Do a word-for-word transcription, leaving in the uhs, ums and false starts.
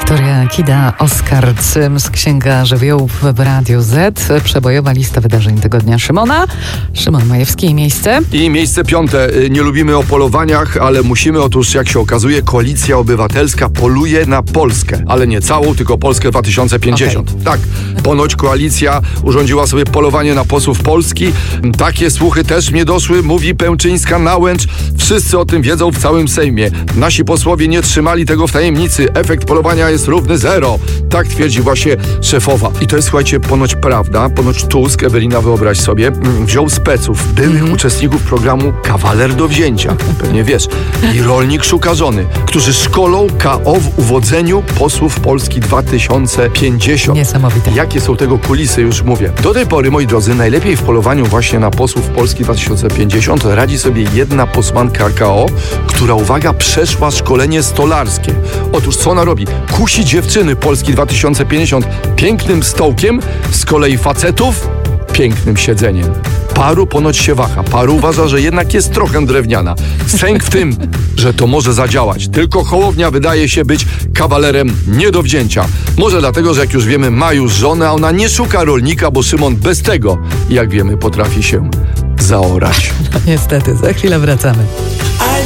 Wiktoria Kida, Oskar Cyms, Księga Żywiołów w Radiu Z. Przebojowa lista wydarzeń tygodnia Szymona. Szymon Majewski i miejsce. I miejsce piąte. Nie lubimy o polowaniach, ale musimy. Otóż, jak się okazuje, Koalicja Obywatelska poluje na Polskę. Ale nie całą, tylko Polskę dwa tysiące pięćdziesiąt. Okay. Tak, ponoć koalicja urządziła sobie polowanie na posłów Polski. Takie słuchy też mnie doszły, mówi Pęczyńska na Łęcz. Wszyscy o tym wiedzą w całym Sejmie. Nasi posłowie nie trzymali tego w tajemnicy. Efekt polowania jest równy zero. Tak twierdzi właśnie szefowa. I to jest, słuchajcie, ponoć prawda. Ponoć Tusk, Ewelina, wyobraź sobie, wziął speców, byłych mm-hmm. uczestników programu Kawaler do wzięcia. Pewnie wiesz. I rolnik szuka żony, którzy szkolą K O w uwodzeniu posłów Polski dwa tysiące pięćdziesiąt. Niesamowite. Jakie są tego kulisy, już mówię. Do tej pory, moi drodzy, najlepiej w polowaniu właśnie na posłów Polski dwa tysiące pięćdziesiąt radzi sobie jedna posłanka K O, która, uwaga, przeszła szkolenie stolarskie. Otóż co ona robi? Kusi dziewczyny Polski dwa tysiące pięćdziesiąt pięknym stołkiem, z kolei facetów pięknym siedzeniem. Paru ponoć się waha. Paru uważa, że jednak jest trochę drewniana. Sęk w tym, że to może zadziałać. Tylko Hołownia wydaje się być kawalerem nie do wzięcia. Może dlatego, że jak już wiemy, ma już żonę, a ona nie szuka rolnika, bo Szymon bez tego, jak wiemy, potrafi się zaorać. No, niestety, za chwilę wracamy.